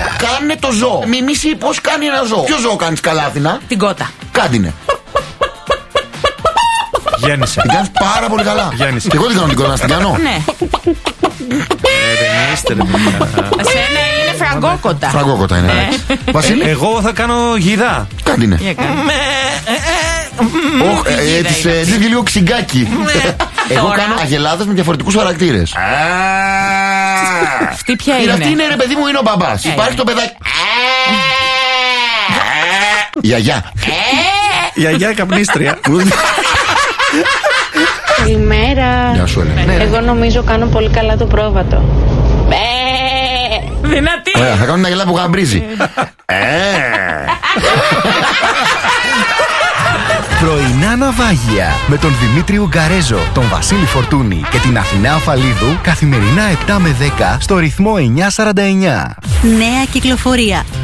Κάνε το ζώο. Μιμήσει πώς κάνει ένα ζώο. Ποιο ζώο κάνεις καλά, Αθηνά? Την κότα. Κάντινε. Γέννησε. Την κάνεις πάρα πολύ καλά. Γέννησε. Και εγώ την κάνω την κότα, να την κάνω. Ναι. Εσένα είναι φραγκόκοτα. Φραγκόκοτα είναι. Βασίλη. Εγώ θα κάνω γιδά. Κάντινε. Για κάνε. Της λείπει λίγο ξυγκάκι. Εγώ κάνω αγελάδες με διαφορετικούς χαρακτήρες. Αυτή ποια Αυτή είναι? είναι, ρε παιδί μου, είναι ο μπαμπάς. Υπάρχει το παιδάκι. Γιαγιά. Γιαγιά καπνίστρια. Καλημέρα. Γεια σου, Ελένα. Εγώ νομίζω κάνω πολύ καλά το πρόβατο. Δυνατή. Ωραία, θα κάνω μια γελά που γαμπρίζει. Πρωινά ναυάγια με τον Δημήτρη Ουγγαρέζο, τον Βασίλη Φορτούνη και την Αθηνά Αφαλίδου καθημερινά 7 με 10 στο ρυθμό 949. Νέα κυκλοφορία.